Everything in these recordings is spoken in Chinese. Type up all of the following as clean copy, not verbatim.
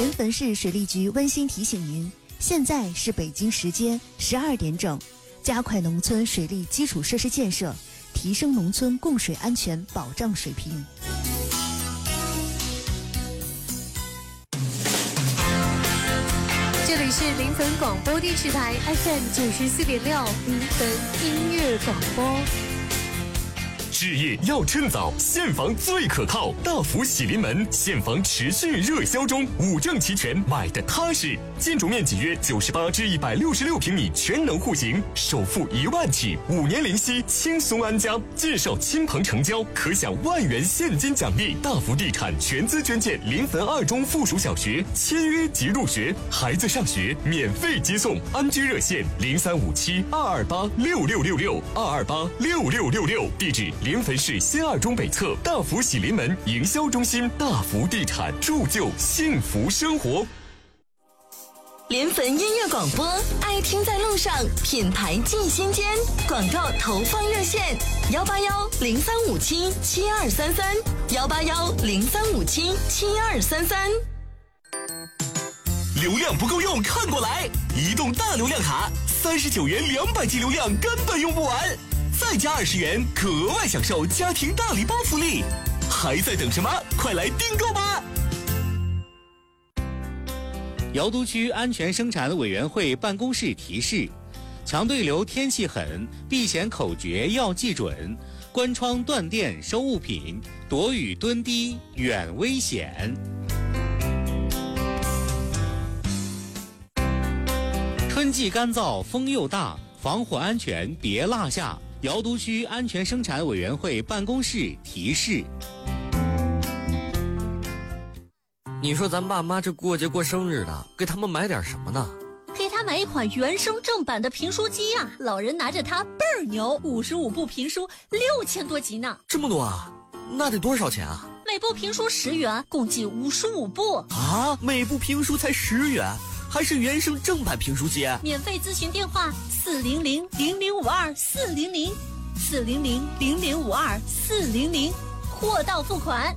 临汾市水利局温馨提醒您，现在是北京时间12点整，加快农村水利基础设施建设，提升农村供水安全保障水平。 这里是临汾广播电视台 FM 94.6临汾音乐广播。 置业要趁早，现房最可靠。大福喜临门，现房持续热销中，5证齐全，买的踏实。建筑面积约98至166平米，全能户型，首付1万起，5年零息，轻松安家。介绍亲朋成交，可享1万元现金奖励。大福地产全资捐建临汾2中附属小学，签约即入学，孩子上学免费接送。安居热线035722826666，22826666，地址临汾市新2中北侧大福喜临门营销中心。大福地产，铸就幸福生活。 临汾音乐广播，爱听在路上，品牌进心间。广告投放热线：18103577233，18103577233。 流量不够用，看过来！移动大流量卡，39元200G 流量根本用不完，再加20元，可额外享受家庭大礼包福利。还在等什么？快来订购吧！ 瑶都区安全生产委员会办公室提示：强对流天气狠，避险口诀要记准，关窗断电收物品，躲雨蹲低远危险。春季干燥，风又大，防火安全别落下。瑶都区安全生产委员会办公室提示。 你说咱爸妈这过节过生日的，给他们买点什么呢？ 给他买一款原声正版的评书机呀，老人拿着它倍儿牛，55部评书6000多集呢。 这么多啊？那得多少钱啊？ 每部评书10元，共计55部啊！每部评书才10元，还是原声正版评书机？ 免费咨询电话400-0052-400，400-0052-400，货到付款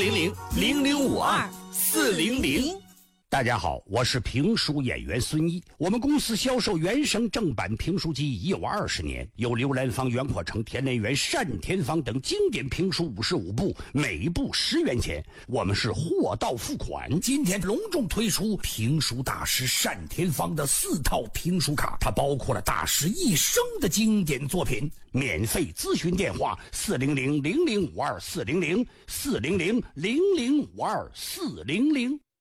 400-0052-400。 大家好，我是评书演员孙一。我们公司销售原声正版评书机已有20年，有刘兰芳、袁阔成、田连元、单田芳等经典评书55部，每部10元钱。我们是货到付款。今天隆重推出评书大师单田芳的4套评书卡，它包括了大师一生的经典作品。免费咨询电话400-0052-400，400-0052-400。